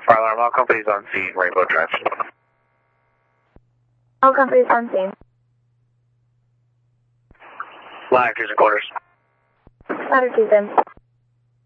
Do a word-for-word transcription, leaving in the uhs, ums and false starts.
Fire alarm, all companies on scene, Rainbow Drive. All companies on scene. Latitudes and quarters. Latitudes in.